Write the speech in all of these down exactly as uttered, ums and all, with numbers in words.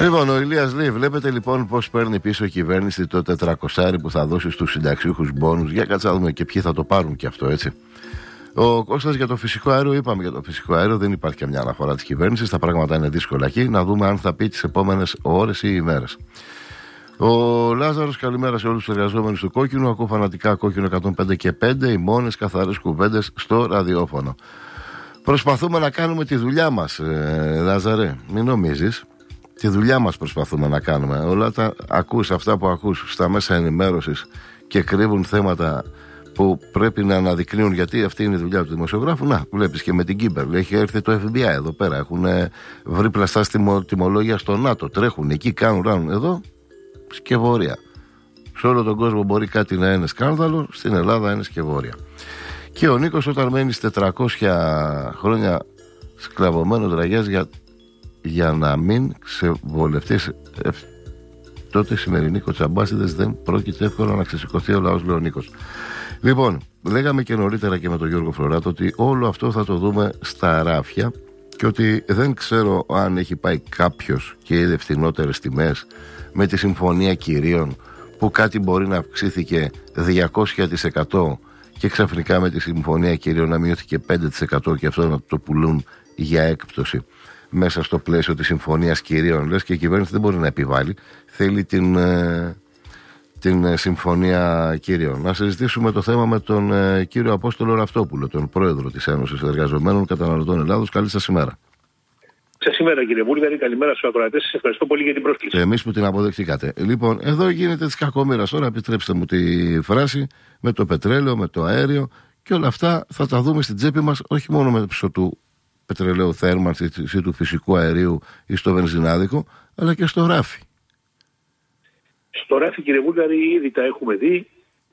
Λοιπόν, ο Ηλίας λέει: βλέπετε λοιπόν πώς παίρνει πίσω η κυβέρνηση το τετρακόσια που θα δώσει στους συνταξιούχους μπόνους. Για κάτσα να δούμε και ποιοι θα το πάρουν και αυτό, έτσι. Ο Κώστας για το φυσικό αέριο, είπαμε για το φυσικό αέριο, δεν υπάρχει καμιά αναφορά της κυβέρνησης. Τα πράγματα είναι δύσκολα εκεί. Να δούμε αν θα πει τις επόμενες ώρες ή ημέρες. Ο Λάζαρος, καλημέρα σε όλους τους εργαζόμενους του Κόκκινου. Ακούω φανατικά Κόκκινο εκατόν πέντε και πέντε, οι μόνες καθαρές κουβέντες στο ραδιόφωνο. Προσπαθούμε να κάνουμε τη δουλειά μας, ε, Λάζαρε, μην νομίζεις. Τη δουλειά μας προσπαθούμε να κάνουμε. Όλα τα ακούς, αυτά που ακούς στα μέσα ενημέρωσης και κρύβουν θέματα που πρέπει να αναδεικνύουν, γιατί αυτή είναι η δουλειά του δημοσιογράφου. Να, βλέπεις και με την Κίμπερ. Έχει έρθει το εφ μπι άι εδώ πέρα. Έχουν βρει πλαστά τιμολόγια στο ΝΑΤΟ. Τρέχουν εκεί, κάνουν, κάνουν. Εδώ σκευωρία. Σε όλο τον κόσμο μπορεί κάτι να είναι σκάνδαλο, στην Ελλάδα είναι σκευωρία. Και ο Νίκος, όταν μένει τετρακόσια χρόνια σκλαβωμένο τραγιάς για, για να μην ξεβολευτείς, τότε οι σημερινοί κοτσαμπάσιδες δεν πρόκειται εύκολα να ξεσηκωθεί ο λαός, λέει ο Νίκος. Λοιπόν, λέγαμε και νωρίτερα και με τον Γιώργο Φλωράτο ότι όλο αυτό θα το δούμε στα ράφια και ότι δεν ξέρω αν έχει πάει κάποιος και είδε φθηνότερες τιμές με τη συμφωνία κυρίων, που κάτι μπορεί να αυξήθηκε διακόσια τοις εκατό και ξαφνικά με τη συμφωνία κυρίων να μειώθηκε πέντε τοις εκατό και αυτό να το πουλούν για έκπτωση μέσα στο πλαίσιο της συμφωνίας κυρίων. Λες και η κυβέρνηση δεν μπορεί να επιβάλλει, θέλει την, ε, την συμφωνία κυρίων. Να συζητήσουμε το θέμα με τον ε, κύριο Απόστολο Ραυτόπουλο, τον πρόεδρο της Ένωσης Εργαζομένων Καταναλωτών Ελλάδος. Καλή σας ημέρα. Σας ημέρα, κύριε Βούλγαρη, καλημέρα στους ακροατές. Σας ευχαριστώ πολύ για την πρόσκληση. Εμείς που την αποδεχτήκατε. Λοιπόν, εδώ γίνεται της κακομοίρας. Τώρα επιτρέψτε μου τη φράση, με το πετρέλαιο, με το αέριο και όλα αυτά θα τα δούμε στην τσέπη μας, όχι μόνο με πίσω του πετρελαίου θέρμανσης ή του φυσικού αερίου ή στο βενζινάδικο, αλλά και στο ράφι. Στο ράφι, κύριε Βούλγαρη, ήδη τα έχουμε δει.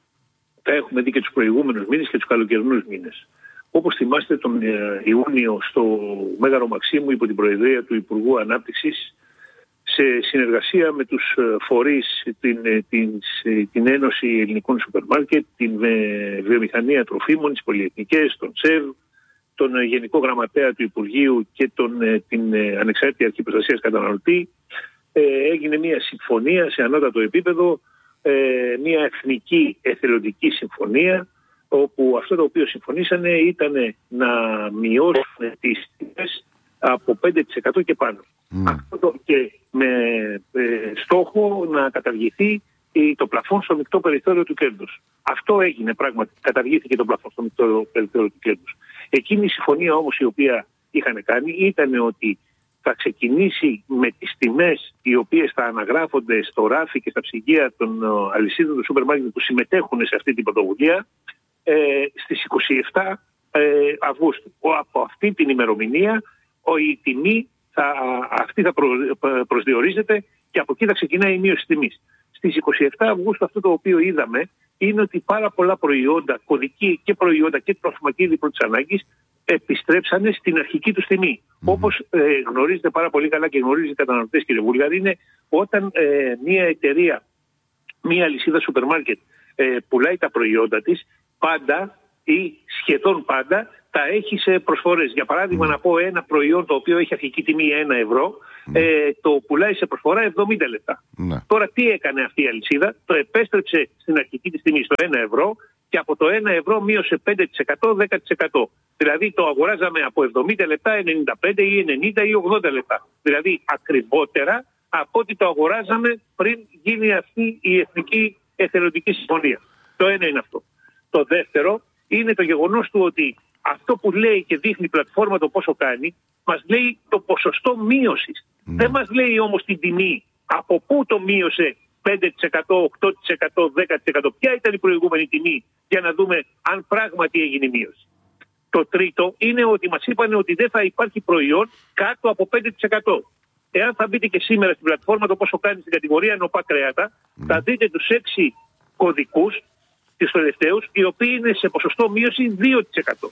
Τα έχουμε δει και τους προηγούμενους μήνες και τους καλοκαιρινούς μήνες. Όπως θυμάστε, τον Ιούνιο στο Μέγαρο Μαξίμου, υπό την προεδρία του Υπουργού Ανάπτυξης, σε συνεργασία με τους φορείς, την, την, την Ένωση Ελληνικών Σούπερ Μάρκετ, την Βιομηχανία Τροφίμων, τις Πολυεθνικές, τον ΣΕΒ, τον Γενικό Γραμματέα του Υπουργείου και τον, την Ανεξάρτητη Αρχή Προστασίας Καταναλωτή, έγινε μια συμφωνία σε ανώτατο επίπεδο, μια εθνική εθελοντική συμφωνία, όπου αυτό το οποίο συμφωνήσανε ήταν να μειώσουν τις τιμές από πέντε τοις εκατό και πάνω. Mm. Αυτό το, και με ε, στόχο να καταργηθεί το πλαφόν στο μεικτό περιθώριο του κέρδους. Αυτό έγινε πράγματι. Καταργήθηκε το πλαφόν στο μεικτό περιθώριο του κέρδους. Εκείνη η συμφωνία όμως η οποία είχαν κάνει ήταν ότι θα ξεκινήσει με τις τιμές οι οποίες θα αναγράφονται στο ράφι και στα ψυγεία των αλυσίδων του σούπερ μάρκετ που συμμετέχουν σε αυτή την πρωτοβουλία ε, στις είκοσι επτά ε, Αυγούστου. Από αυτή την ημερομηνία η τιμή θα, αυτή θα προ, προσδιορίζεται και από εκεί θα ξεκινάει η μείωση τιμής. Στις είκοσι επτά Αυγούστου αυτό το οποίο είδαμε είναι ότι πάρα πολλά προϊόντα, κωδική και προϊόντα και τροφιμακή είδη πρώτης ανάγκης επιστρέψανε στην αρχική του τιμή. Mm-hmm. Όπως ε, γνωρίζετε πάρα πολύ καλά και γνωρίζετε οι καταναλωτές, κύριε Βούλγαρη, είναι όταν ε, μια εταιρεία, μια αλυσίδα σούπερ μάρκετ ε, πουλάει τα προϊόντα της, πάντα ή σχεδόν πάντα τα έχει σε προσφορές. Για παράδειγμα, mm. να πω ένα προϊόν το οποίο έχει αρχική τιμή ένα ευρώ, mm. ε, το πουλάει σε προσφορά εβδομήντα λεπτά. Mm. Τώρα τι έκανε αυτή η αλυσίδα? Το επέστρεψε στην αρχική της τιμή στο ένα ευρώ και από το ένα ευρώ μείωσε πέντε τοις εκατό, δέκα τοις εκατό. Δηλαδή το αγοράζαμε από εβδομήντα λεπτά, ενενήντα πέντε ή ενενήντα ή ογδόντα λεπτά. Δηλαδή ακριβότερα από ό,τι το αγοράζαμε πριν γίνει αυτή η εθνική εθελοντική συμφωνία. Το ένα είναι αυτό. Το δεύτερο είναι το γεγονός του ότι αυτό που λέει και δείχνει η πλατφόρμα το πόσο κάνει, μας λέει το ποσοστό μείωσης. Mm. Δεν μας λέει όμως την τιμή. Από πού το μείωσε πέντε τοις εκατό, οκτώ τοις εκατό, δέκα τοις εκατό. Ποια ήταν η προηγούμενη τιμή για να δούμε αν πράγματι έγινε η μείωση. Το τρίτο είναι ότι μας είπαν ότι δεν θα υπάρχει προϊόν κάτω από πέντε τοις εκατό. Εάν θα μπείτε και σήμερα στην πλατφόρμα το πόσο κάνει στην κατηγορία νοπά κρέατα, mm. θα δείτε τους έξι κωδικούς, τις τελευταίους, οι οποίοι είναι σε ποσοστό μείωση δύο τοις εκατό.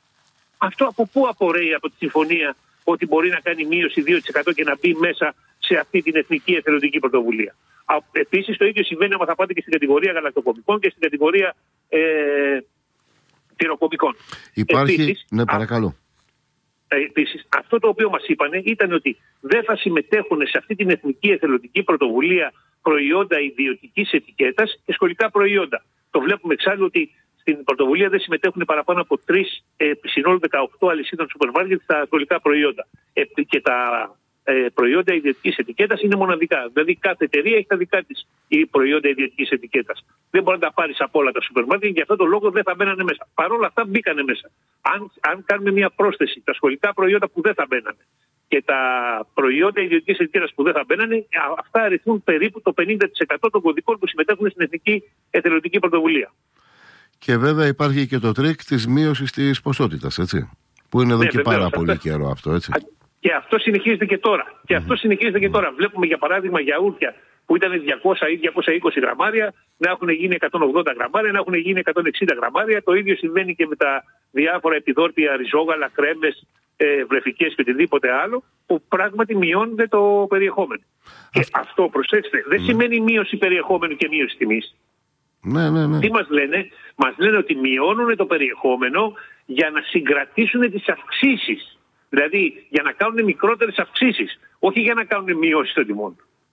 Αυτό από πού απορρέει από τη συμφωνία ότι μπορεί να κάνει μείωση δύο τοις εκατό και να μπει μέσα σε αυτή την εθνική εθελοντική πρωτοβουλία? Επίσης το ίδιο συμβαίνει άμα θα πάτε και στην κατηγορία γαλακτοκομικών και στην κατηγορία ε, τυροκομικών. Υπάρχει, Επίσης, ναι παρακαλώ. επίσης, αυτό το οποίο μας είπανε ήταν ότι δεν θα συμμετέχουν σε αυτή την εθνική εθελοντική πρωτοβουλία προϊόντα ιδιωτικής ετικέτας και σχολικά προϊόντα. Το βλέπουμε εξάλλου ότι στην πρωτοβουλία δεν συμμετέχουν παραπάνω από τρεις ε, συνόλου δεκαοκτώ αλυσίδων σούπερ μάρκετ στα σχολικά προϊόντα. Ε, και τα ε, προϊόντα ιδιωτικής ετικέτας είναι μοναδικά. Δηλαδή κάθε εταιρεία έχει τα δικά της η προϊόντα ιδιωτικής ετικέτας. Δεν μπορεί να τα πάρεις από όλα τα σούπερ μάρκετ και γι' αυτό το λόγο δεν θα μπαίνανε μέσα. Παρ' όλα αυτά μπήκανε μέσα. Αν, αν κάνουμε μια πρόσθεση, τα σχολικά προϊόντα που δεν θα μπαίνανε και τα προϊόντα ιδιωτικής ετικέτας που δεν θα μπαίνανε, αυτά αριθμούν περίπου το πενήντα τοις εκατό των κωδικών που συμμετέχουν στην εθνική εθελοντική πρωτοβουλία. Και βέβαια υπάρχει και το τρίκ της μείωσης της ποσότητας, έτσι. Που είναι εδώ ναι, και βεβαίως, πάρα αυτό, πολύ καιρό αυτό, έτσι. Και αυτό συνεχίζεται και τώρα. Mm-hmm. Και αυτό συνεχίζεται και τώρα. Βλέπουμε για παράδειγμα γιαούρτια που ήταν διακόσια ή διακόσια είκοσι γραμμάρια να έχουν γίνει εκατόν ογδόντα γραμμάρια, να έχουν γίνει εκατόν εξήντα γραμμάρια. Το ίδιο συμβαίνει και με τα διάφορα επιδόρπια, ριζόγαλα, κρέμες, ε, βρεφικές και οτιδήποτε άλλο, που πράγματι μειώνεται το περιεχόμενο. Αυτό. Και αυτό, προσέξτε, δεν mm. σημαίνει μείωση περιεχόμενου και μείωση τιμής. Ναι, ναι, ναι. Τι μας λένε? Μας λένε ότι μειώνουν το περιεχόμενο για να συγκρατήσουν τις αυξήσεις. Δηλαδή για να κάνουν μικρότερες αυξήσεις, όχι για να κάνουν μειώσεις των τιμών.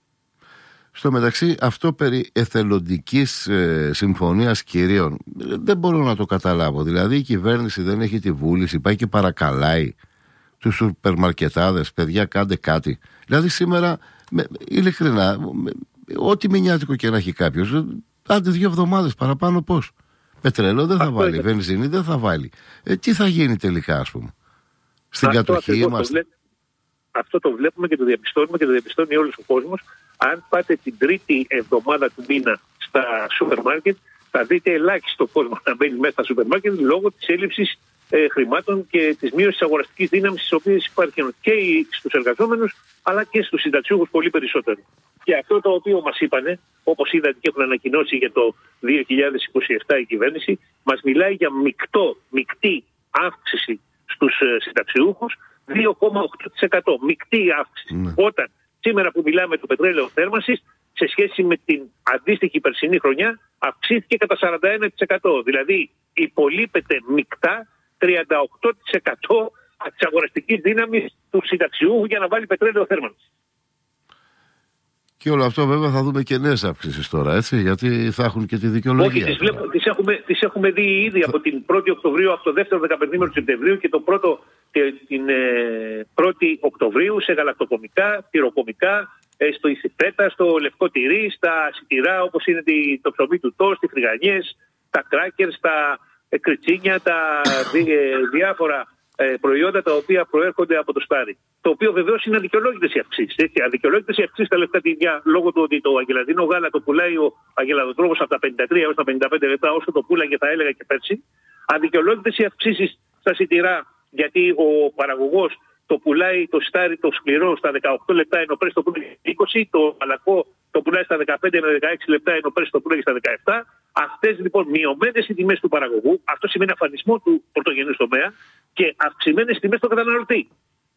Στο μεταξύ, αυτό περί εθελοντικής ε, συμφωνίας κυρίων δεν μπορώ να το καταλάβω. Δηλαδή η κυβέρνηση δεν έχει τη βούληση, πάει και παρακαλάει τους σούπερμαρκετάδες, παιδιά κάντε κάτι. Δηλαδή σήμερα, με, ειλικρινά, με, ό,τι μηνιάτικο και να έχει κάποιος, άντε δύο εβδομάδες παραπάνω πώς. Πετρέλαιο δεν θα αυτό βάλει, είναι. Βενζίνη δεν θα βάλει. Ε, τι θα γίνει τελικά, ας πούμε. Στην αυτό κατοχή είμαστε. Το αυτό το βλέπουμε και το διαπιστώνουμε και το διαπιστώνει όλος ο κόσμος. Αν πάτε την τρίτη εβδομάδα του μήνα στα σούπερ μάρκετ, θα δείτε ελάχιστο κόσμο να μπαίνει μέσα στα σούπερ μάρκετ λόγω της έλλειψης ε, χρημάτων και της μείωσης της αγοραστικής δύναμης, τις οποίες υπάρχουν και στους εργαζόμενους αλλά και στους συνταξιούχους πολύ περισσότερο. Και αυτό το οποίο μας είπανε, όπως είδατε και έχουν ανακοινώσει για το δύο χιλιάδες είκοσι επτά η κυβέρνηση, μας μιλάει για μεικτό, μεικτή αύξηση στους ε, συνταξιούχους, δύο κόμμα οκτώ τοις εκατό μεικτή αύξηση. Mm. Όταν σήμερα που μιλάμε το πετρέλαιο θέρμανσης, σε σχέση με την αντίστοιχη περσινή χρονιά, αυξήθηκε κατά σαράντα ένα τοις εκατό. Δηλαδή υπολείπεται μεικτά τριάντα οκτώ τοις εκατό της αγοραστικής δύναμης του συνταξιούχου για να βάλει πετρέλαιο θέρμανσης. Και όλο αυτό βέβαια θα δούμε και νέες αύξησεις τώρα, έτσι, γιατί θα έχουν και τη δικαιολογία. Όχι, τις, βλέπω, τις, έχουμε, τις έχουμε δει ήδη από την πρώτη Οκτωβρίου, από το δεύτερο δεκαπενθήμερο του Σεπτεμβρίου και το πρώτο, την ε, πρώτη Οκτωβρίου σε γαλακτοκομικά, τυροκομικά, ε, στο Ισιπέτα, στο λευκό τυρί, στα σιτηρά όπως είναι τη, το ψωμί του τόστ, οι φρυγανιές, τα κράκερς, τα ε, κριτσίνια, τα δι, ε, διάφορα ε, προϊόντα τα οποία προέρχονται από το στάρι. Το οποίο βεβαίως είναι αδικαιολόγητες οι αυξήσεις. Αδικαιολόγητες οι αυξήσεις στα λευκά τυριά λόγω του ότι το αγελαδινό γάλα το πουλάει ο αγελαδοτρόφος από τα πενήντα τρία έως τα πενήντα πέντε λεπτά όσο το πουλάγε θα έλεγα και πέρσι. Αδικαιολόγητες οι αυξήσεις στα σιτηρά γιατί ο παραγωγός το πουλάει το στάρι το σκληρό στα δεκαοκτώ λεπτά ενώ πέρσι το πουλάει είκοσι, το μαλακό το πουλάει στα δεκαπέντε με δεκαέξι λεπτά ενώ πέρσι το πουλάει στα δεκαεπτά. Αυτές λοιπόν μειωμένες οι τιμές του παραγωγού, αυτό σημαίνει αφανισμό του πρωτογενούς τομέα και αυξημένες τιμές του καταναλωτή.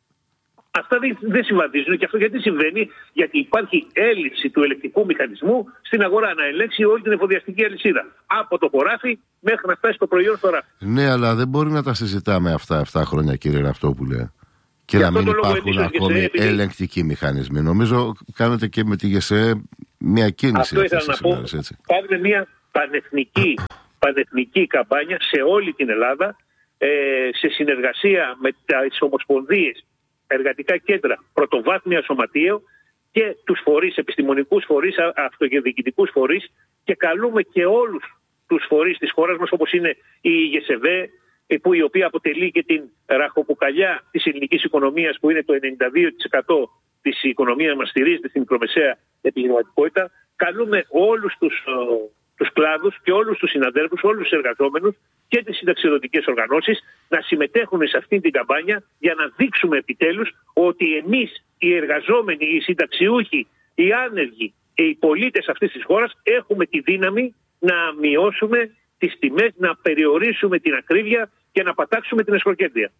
Αυτά δεν, δεν συμβαδίζουν και αυτό γιατί συμβαίνει, γιατί υπάρχει έλλειψη του ελεκτικού μηχανισμού στην αγορά να ελέγξει όλη την εφοδιαστική αλυσίδα. Από το χωράφι μέχρι να φτάσει το προϊόν στο ράφι. Ναι, αλλά δεν μπορεί να τα συζητάμε αυτά επτά χρόνια, κύριε Ραυτόπουλε. Και για να μην υπάρχουν ακόμη επειδή... ελεγκτικοί μηχανισμοί. Νομίζω κάνετε και με τη ΓΕΣΕ μια κίνηση. Αυτό ήθελα να πω. Κάνουμε μια πανεθνική, πανεθνική καμπάνια σε όλη την Ελλάδα ε, σε συνεργασία με τις ομοσπονδίες, εργατικά κέντρα, πρωτοβάθμια σωματείο και τους φορείς, επιστημονικούς φορείς, αυτοδιοικητικούς φορείς και καλούμε και όλους τους φορείς της χώρας μας όπως είναι η ΓΕΣΕΒΕ, που η οποία αποτελεί και την ραχοκοκαλιά της ελληνικής οικονομίας που είναι το ενενήντα δύο τοις εκατό της οικονομίας μας στηρίζεται στην μικρομεσαία επιχειρηματικότητα. Καλούμε όλους τους, τους κλάδους και όλους τους συναδέλφους, όλους τους εργαζόμενους και τις συνταξιοδοτικές οργανώσεις να συμμετέχουν σε αυτή την καμπάνια για να δείξουμε επιτέλους ότι εμείς οι εργαζόμενοι, οι συνταξιούχοι, οι άνεργοι και οι πολίτες αυτής της χώρας έχουμε τη δύναμη να μειώσουμε τις τιμές, να περιορίσουμε την ακρίβεια και να πατάξουμε την εσχροκέρδεια.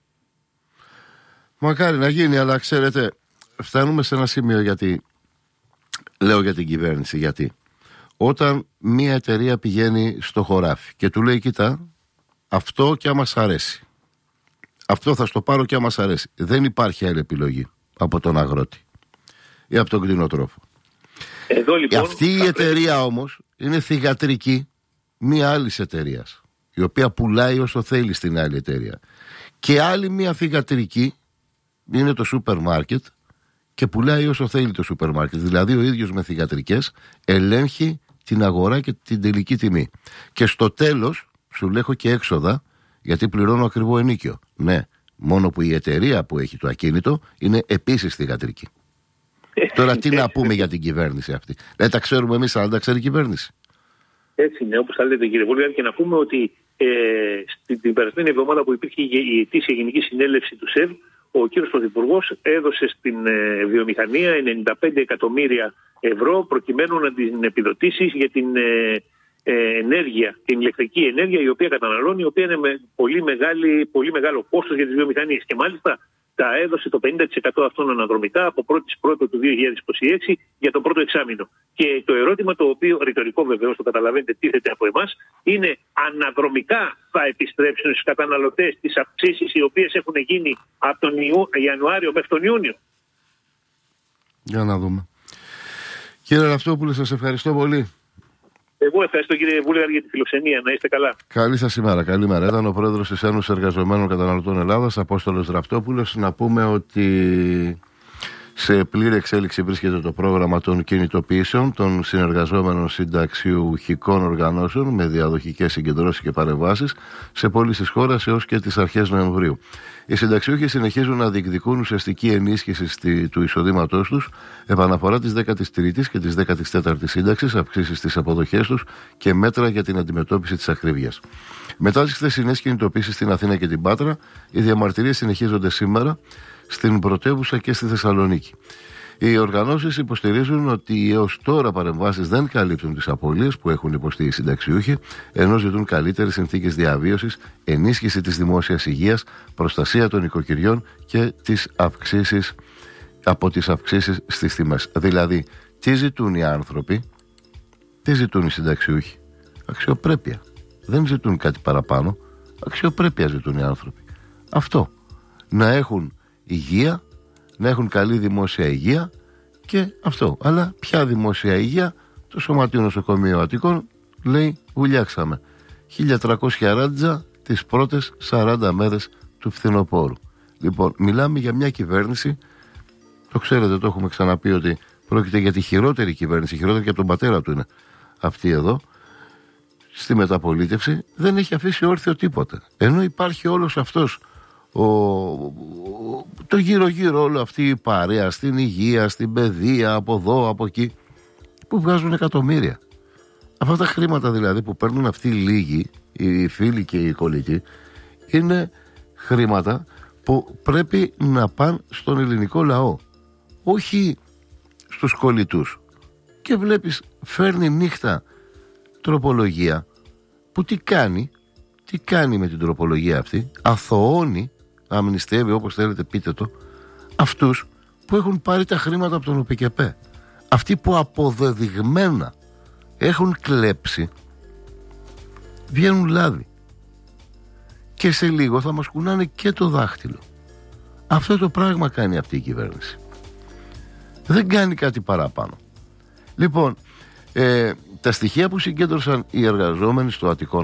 Μακάρι να γίνει, αλλά ξέρετε, φτάνουμε σε ένα σημείο γιατί, λέω για την κυβέρνηση, γιατί όταν μια εταιρεία πηγαίνει στο χωράφι και του λέει, κοίτα, αυτό κι άμα σ' αρέσει, Αυτό θα στο πάρω και άμα σ' αρέσει. Δεν υπάρχει άλλη επιλογή από τον αγρότη ή από τον κτηνοτρόφο. Εδώ, λοιπόν, αυτή η εταιρεία πρέπει... όμως είναι θυγατρική μία άλλη εταιρεία, η οποία πουλάει όσο θέλει στην άλλη εταιρεία. Και άλλη μία θυγατρική είναι το σούπερ μάρκετ και πουλάει όσο θέλει το σούπερ μάρκετ. Δηλαδή ο ίδιος με θυγατρικές ελέγχει την αγορά και την τελική τιμή. Και στο τέλος σου λέγω και έξοδα, γιατί πληρώνω ακριβό ενίκιο. Ναι, μόνο που η εταιρεία που έχει το ακίνητο είναι επίσης θυγατρική. Τώρα τι να πούμε για την κυβέρνηση αυτή. Δεν τα ξέρουμε εμείς, αλλά τα ξέρει η κυβέρνηση. Έτσι είναι, όπως θα λέτε κύριε Βούλγαρη, και να πούμε ότι ε, στην την περασμένη εβδομάδα που υπήρχε η ετήσια γενική συνέλευση του ΣΕΒ, ο κύριος Πρωθυπουργός έδωσε στην ε, βιομηχανία ενενήντα πέντε εκατομμύρια ευρώ προκειμένου να την επιδοτήσει για την ε, ε, ενέργεια, την ηλεκτρική ενέργεια η οποία καταναλώνει, η οποία είναι με πολύ, μεγάλη, πολύ μεγάλο κόστος για τις βιομηχανίες. Και μάλιστα τα έδωσε το πενήντα τοις εκατό αυτών αναδρομικά από πρώτη πρώτη του δύο χιλιάδες είκοσι έξι για το πρώτο εξάμηνο. Και το ερώτημα, το οποίο ρητορικό βεβαίως το καταλαβαίνετε τίθεται από εμάς, είναι αναδρομικά θα επιστρέψουν στους καταναλωτές τις αυξήσεις οι οποίες έχουν γίνει από τον Ιανουάριο μέχρι τον Ιούνιο. Για να δούμε. Κύριε Ραυτόπουλε, σας ευχαριστώ πολύ. Εγώ ευχαριστώ κύριε Βούλγαρη για τη φιλοξενία. Να είστε καλά. Καλή σας ημέρα. Καλημέρα. Ήταν ο πρόεδρος της Ένωσης Εργαζομένων Καταναλωτών Ελλάδας, Απόστολος Ραυτόπουλος. Να πούμε ότι σε πλήρη εξέλιξη βρίσκεται το πρόγραμμα των κινητοποιήσεων των συνεργαζόμενων συνταξιουχικών οργανώσεων με διαδοχικές συγκεντρώσεις και παρεμβάσεις σε πόλεις της χώρας έως και τις αρχές Νοεμβρίου. Οι συνταξιούχοι συνεχίζουν να διεκδικούν ουσιαστική ενίσχυση του εισοδήματός τους, επαναφορά της δέκατης τρίτης και της δέκατης τέταρτης σύνταξης, αυξήσεις στις αποδοχές τους και μέτρα για την αντιμετώπιση της ακρίβειας. Μετά τις χθεσινές κινητοποίησεις στην Αθήνα και την Πάτρα, οι διαμαρτυρίες συνεχίζονται σήμερα στην πρωτεύουσα και στη Θεσσαλονίκη. Οι οργανώσεις υποστηρίζουν ότι οι έως τώρα παρεμβάσεις δεν καλύπτουν τις απώλειες που έχουν υποστεί οι συνταξιούχοι, ενώ ζητούν καλύτερες συνθήκες διαβίωσης, ενίσχυση της δημόσιας υγείας, προστασία των οικοκυριών και τις αυξήσεις, από τις αυξήσεις στις τιμές. Δηλαδή, τι ζητούν οι άνθρωποι, τι ζητούν οι συνταξιούχοι? Αξιοπρέπεια. Δεν ζητούν κάτι παραπάνω. Αξιοπρέπεια ζητούν οι άνθρωποι. Αυτό. Να έχουν υγεία, να έχουν καλή δημόσια υγεία και αυτό. Αλλά ποια δημόσια υγεία? Το Σωματείο Νοσοκομείο Αττικών λέει βουλιάξαμε χίλια τριακόσια ράντζα τις πρώτες σαράντα μέρες του φθινοπόρου. Λοιπόν, μιλάμε για μια κυβέρνηση, το ξέρετε, το έχουμε ξαναπεί, ότι πρόκειται για τη χειρότερη κυβέρνηση, χειρότερη και από τον πατέρα του είναι αυτή εδώ, στη μεταπολίτευση. Δεν έχει αφήσει όρθιο τίποτε, ενώ υπάρχει όλος αυτός Ο, το γύρω γύρω όλο αυτή η παρέα στην υγεία, στην παιδεία, από εδώ, από εκεί, που βγάζουν εκατομμύρια. Αυτά τα χρήματα δηλαδή που παίρνουν αυτοί οι λίγοι, οι φίλοι και οι κολλητοί, είναι χρήματα που πρέπει να πάνε στον ελληνικό λαό, όχι στους κολλητούς. Και βλέπεις, φέρνει νύχτα τροπολογία που τι κάνει, τι κάνει με την τροπολογία αυτή? Αθωώνει, αμνηστεύει, όπως θέλετε πείτε το, αυτούς που έχουν πάρει τα χρήματα από τον ΟΠΚΕΠΕ. Αυτοί που αποδεδειγμένα έχουν κλέψει, βγαίνουν λάδι. Και σε λίγο θα μας κουνάνε και το δάχτυλο. Αυτό το πράγμα κάνει αυτή η κυβέρνηση. Δεν κάνει κάτι παραπάνω. Λοιπόν, ε, τα στοιχεία που συγκέντρωσαν οι εργαζόμενοι στο Αττικό